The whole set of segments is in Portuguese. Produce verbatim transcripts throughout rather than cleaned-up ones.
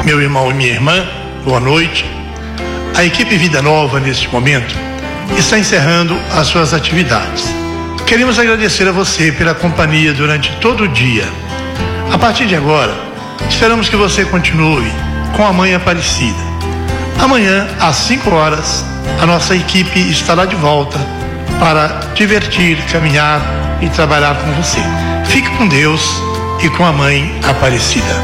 meu irmão e minha irmã, boa noite. A equipe Vida Nova, neste momento, está encerrando as suas atividades. Queremos agradecer a você pela companhia durante todo o dia. A partir de agora, esperamos que você continue com a Mãe Aparecida. Amanhã, às cinco horas, a nossa equipe estará de volta para divertir, caminhar e trabalhar com você. Fique com Deus e com a Mãe Aparecida.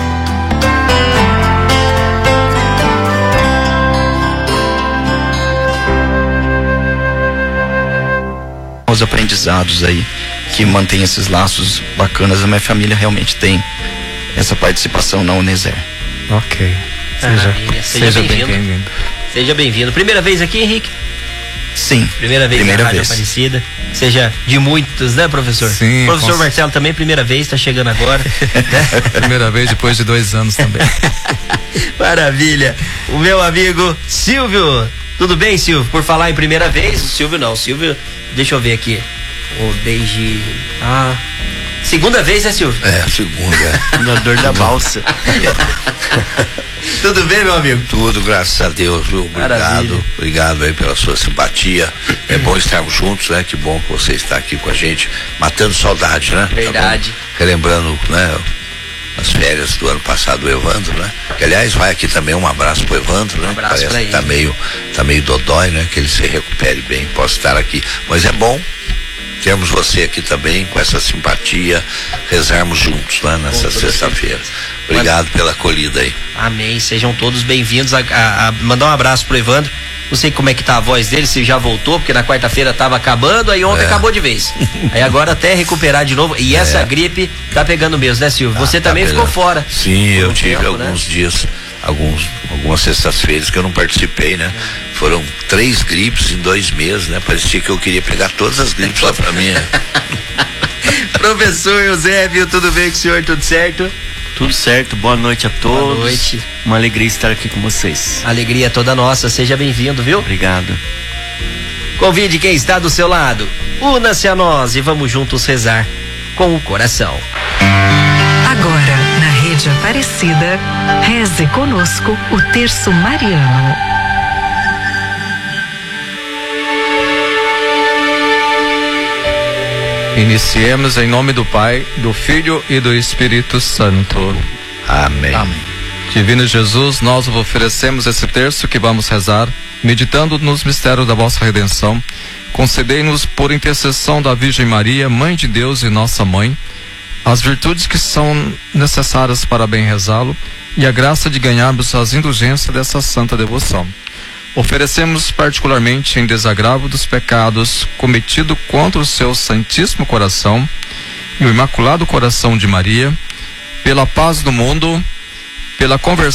Os aprendizados aí que mantém esses laços bacanas. A minha família realmente tem essa participação na Uneser. Ok. Seja, seja, seja bem-vindo. Bem seja bem-vindo. Primeira vez aqui, Henrique? Sim. Primeira vez primeira na Rádio vez. Aparecida. Seja de muitos, né, professor? Sim. Professor com... Marcelo também, primeira vez, está chegando agora. Né? Primeira vez depois de dois anos também. Maravilha. O meu amigo Silvio. Tudo bem, Silvio? Por falar em primeira vez, o Silvio não. O Silvio, deixa eu ver aqui. O desde. Ah. Segunda vez, né, Silvio? É, segunda. Fundador da balsa. Tudo bem, meu amigo? Tudo, graças a Deus, viu? Obrigado. Maravilha. Obrigado aí pela sua simpatia. É bom estarmos juntos, né? Que bom que você está aqui com a gente, matando saudade, né? Verdade. Tá relembrando, né? As férias do ano passado do Evandro, né? Que, aliás, vai aqui também um abraço pro Evandro, né? Um abraço Parece pra que ele. tá meio, tá meio dodói, né? Que ele se recupere bem, possa estar aqui. Mas é bom termos você aqui também com essa simpatia, rezarmos juntos, né? Nessa sexta-feira. Obrigado Mano. pela acolhida aí. Amém, sejam todos bem-vindos. A, a, a mandar um abraço pro Evandro. Não sei como é que tá a voz dele, se já voltou, porque na quarta-feira tava acabando, aí ontem é. acabou de vez. Aí agora até recuperar de novo. E essa é. gripe tá pegando mesmo, né, Silvio? Você ah, também tá ficou fora. Sim, eu um tive tempo, alguns né? dias, alguns, algumas sextas-feiras que eu não participei, né? É. Foram três gripes em dois meses, né? Parecia que eu queria pegar todas as gripes lá pra mim. Professor Eusébio, tudo bem com o senhor? Tudo certo? Tudo certo, boa noite a todos. Boa noite. Uma alegria estar aqui com vocês. Alegria toda nossa, seja bem-vindo, viu? Obrigado. Convide quem está do seu lado. Una-se a nós e vamos juntos rezar com o coração. Agora, na Rede Aparecida, reze conosco o Terço Mariano. Iniciemos em nome do Pai, do Filho e do Espírito Santo. Amém. Amém. Divino Jesus, nós vos oferecemos esse terço que vamos rezar, meditando nos mistérios da vossa redenção. Concedei-nos, por intercessão da Virgem Maria, Mãe de Deus e nossa Mãe, as virtudes que são necessárias para bem rezá-lo e a graça de ganharmos as indulgências dessa santa devoção. Oferecemos particularmente em desagravo dos pecados cometidos contra o seu Santíssimo Coração e o Imaculado Coração de Maria, pela paz do mundo, pela conversão